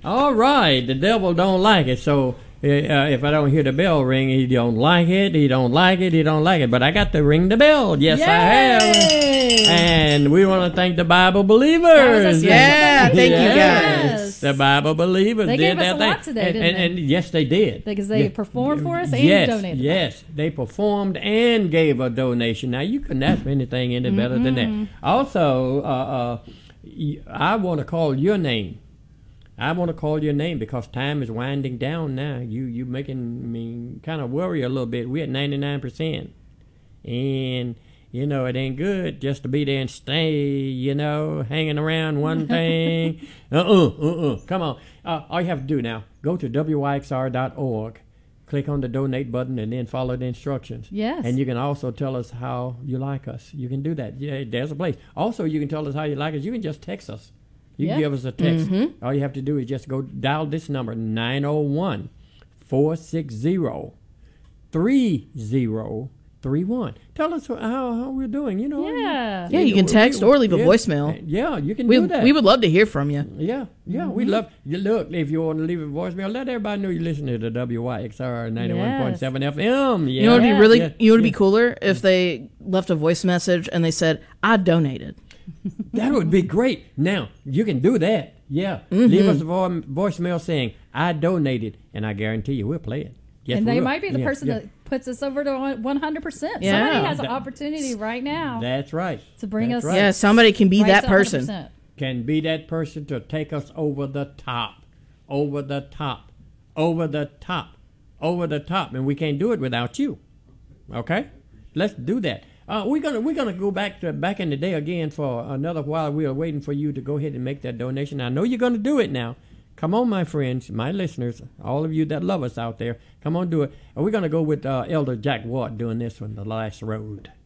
All right, the devil don't like it, so if I don't hear the bell ring, he don't like it, he don't like it, he don't like it. But I got to ring the bell. Yes, Yay! I have. And we want to thank the Bible believers. Yeah, thank you, guys. The Bible believers They did gave us that a thing. lot today, didn't and yes, they did. Because they performed for us and yes, donated. Yes, they performed and gave a donation. Now, you couldn't ask for anything any better than that. Also, I want to call your name. I want to call your name because time is winding down now. You making me kind of worry a little bit. We're at 99%. And, you know, it ain't good just to be there and stay, you know, hanging around one thing. Come on. All you have to do now, go to wyxr.org, click on the donate button, and then follow the instructions. Yes. And you can also tell us how you like us. You can do that. Yeah, there's a place. Also, you can tell us how you like us. You can just text us. You can give us a text. All you have to do is just go dial this number, 901-460-3031. Tell us how we're doing. You know. Yeah. Yeah, you can text or leave a voicemail. Yeah, you can do that. We would love to hear from you. Yeah, we love you. Look, if you want to leave a voicemail, let everybody know you listen to the WYXR 91.7 FM. Yeah. You know, it'd be really, Yeah. you know, it'd be cooler if they left a voice message and they said, "I donated." That would be great. Now, you can do that. Yeah. Leave us a voicemail saying, I donated, and I guarantee you we'll play it. Yes, And we they will. might be the Yeah, person yeah. that puts us over to 100%. Yeah. Somebody has an opportunity right now That's right. to bring That's us right. Yeah, somebody can be right that to person. 100%. Can be that person to take us over the top. Over the top. Over the top. Over the top. And we can't do it without you. Okay? Let's do that. We're gonna go back in the day again for another while. We are waiting for you to go ahead and make that donation. I know you're gonna do it now. Come on, my friends, my listeners, all of you that love us out there, come on, do it. And we're gonna go with Elder Jack Watt doing this one, The Last Road.